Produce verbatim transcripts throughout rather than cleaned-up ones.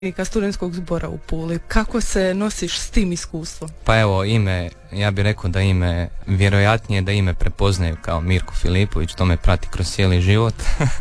studentskog zbora u Puli. Kako se nosiš s tim iskustvom? Pa evo, ime, ja bih rekao da ime, vjerojatnije da ime prepoznaju kao Mirko Filipović, to me prati kroz cijeli život.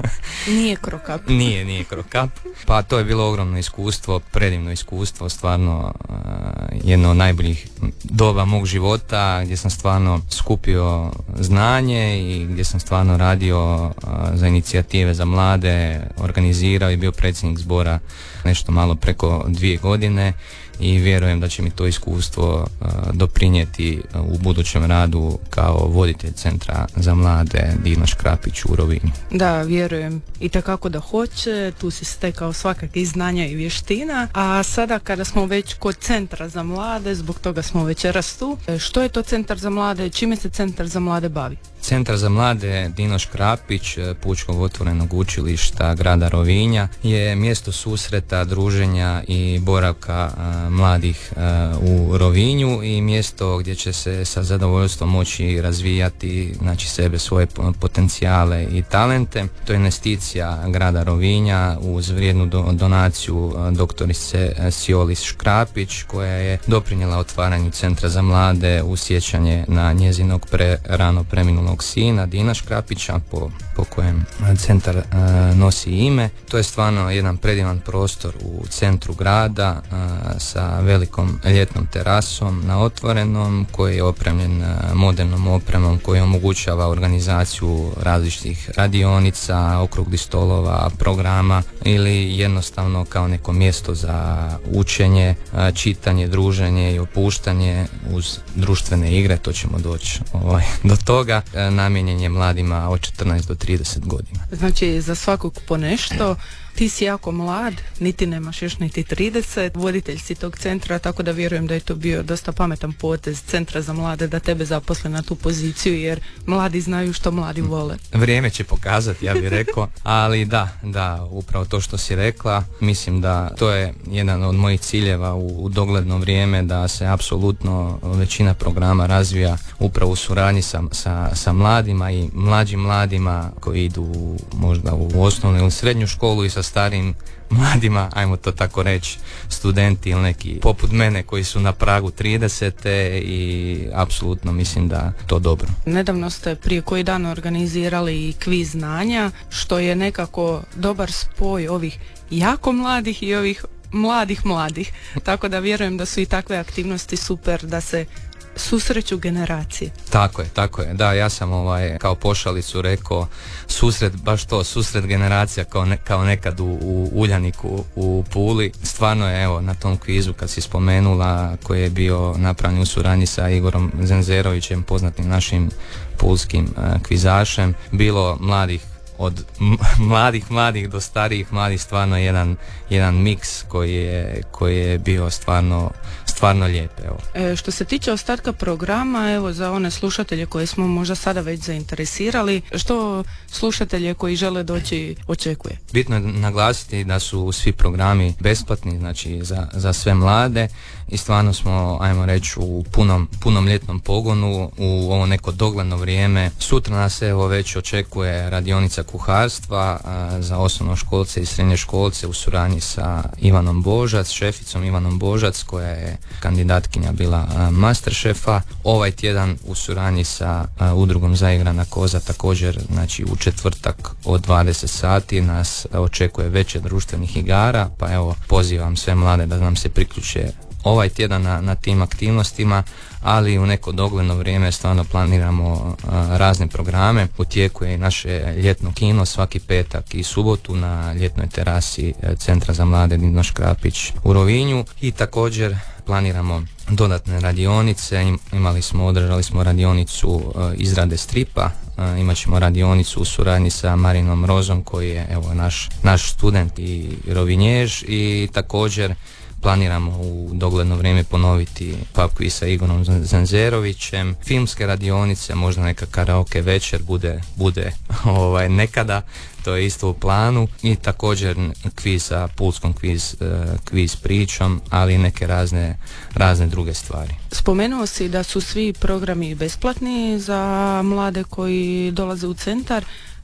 Nije krokap. Nije, nije krokap. Pa to je bilo ogromno iskustvo, predivno iskustvo, stvarno uh, jedno od najboljih doba mog života, gdje sam stvarno skupio znanje i gdje sam stvarno radio uh, za inicijative za mlade, organizirao i bio predsjednik zbora nešto malo preko dvije godine i vjerujem da će mi to iskustvo uh, doprinijeti uh, u budućem radu kao voditelj Centra za mlade Dino Škrapić u Rovinju. Da, vjerujem i takako da hoće, tu si stekao svakakvih znanja i vještina, a sada kada smo već kod Centra za mlade, zbog toga smo večeras tu, što je to Centar za mlade, čime se Centar za mlade bavi? Centar za mlade Dino Škrapić Pučkog otvorenog učilišta grada Rovinja je mjesto susreta, druženja i boravka a, mladih a, u Rovinju i mjesto gdje će se sa zadovoljstvom moći razvijati, znači sebe, svoje potencijale i talente. To je investicija grada Rovinja uz vrijednu do, donaciju a, doktorice Siolis Škrapić, koja je doprinijela otvaranju Centra za mlade u sjećanje na njezinog pre, rano preminulog sina Dina Škrapića, po, po kojem centar uh, nosi ime. To je stvarno jedan predivan prostor u centru grada uh, sa velikom ljetnom terasom na otvorenom, koji je opremljen uh, modernom opremom koji omogućava organizaciju različitih radionica, okruglih stolova, programa ili jednostavno kao neko mjesto za učenje, uh, čitanje, druženje i opuštanje uz društvene igre. To ćemo doći ovaj, do toga. Namijenjen je mladima od četrnaest do trideset godina. Znači za svakog po nešto. Ti si jako mlad, niti nemaš još niti trideset, voditelj si tog centra, tako da vjerujem da je to bio dosta pametan potez Centra za mlade da tebe zaposle na tu poziciju, jer mladi znaju što mladi vole. Vrijeme će pokazati, ja bih rekao, ali da, da, upravo to što si rekla, mislim da to je jedan od mojih ciljeva u, u dogledno vrijeme, da se apsolutno većina programa razvija upravo u suradnji sa, sa, sa mladima i mlađim mladima koji idu možda u osnovnu ili srednju školu i sa starim mladima, ajmo to tako reći, studenti ili neki poput mene koji su na pragu tridesete i apsolutno mislim da to dobro. Nedavno ste prije koji dan organizirali i kviz znanja, što je nekako dobar spoj ovih jako mladih i ovih mladih mladih, tako da vjerujem da su i takve aktivnosti super, da se susreću generacije. Tako je, tako je. Da, ja sam ovaj, kao pošalicu rekao susret, baš to, susret generacija kao, ne, kao nekad u, u Uljaniku u Puli. Stvarno je, evo, na tom kvizu kad si spomenula, koji je bio napravljen u suradnji sa Igorom Zenzerovićem, poznatim našim pulskim uh, kvizašem, bilo mladih od m- mladih, mladih do starijih mladih, stvarno jedan, jedan miks koji je, koji je bio stvarno, stvarno lijep. Evo. E, što se tiče ostatka programa, evo za one slušatelje koje smo možda sada već zainteresirali, što slušatelje koji žele doći očekuje? Bitno je naglasiti da su svi programi besplatni, znači za, za sve mlade i stvarno smo, ajmo reći, u punom, punom ljetnom pogonu u ovo neko dogledno vrijeme. Sutra nas evo već očekuje radionica kuharstva a, za osnovnoškolce i srednjoškolce u suradnji sa Ivanom Božac, šeficom Ivanom Božac, koja je kandidatkinja bila a, masteršefa. Ovaj tjedan u suradnji sa a, udrugom Zaigrana koza, također, znači u četvrtak od dvadeset sati nas očekuje večer društvenih igara, pa evo pozivam sve mlade da nam se priključe ovaj tjedan na, na tim aktivnostima, ali u neko dogledno vrijeme stvarno planiramo a, razne programe. U tijeku je i naše ljetno kino svaki petak i subotu na ljetnoj terasi Centra za mlade Dino Škrapić u Rovinju i također planiramo dodatne radionice. Imali smo, održali smo radionicu a, izrade stripa, a, imat ćemo radionicu u suradnji sa Marinom Rozom koji je evo naš, naš student i rovinjež i također planiramo u dogledno vrijeme ponoviti pub quiz sa Igorom Zanzerovićem, filmske radionice, možda neka karaoke večer bude, bude ovaj, nekada, to je isto u planu i također kviz sa pulskom kviz, kviz pričom, ali i neke razne, razne druge stvari. Spomenuo si da su svi programi besplatni za mlade koji dolaze u centar.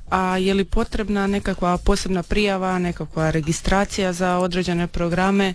a je li potrebna nekakva posebna prijava, nekakva registracija za određene programe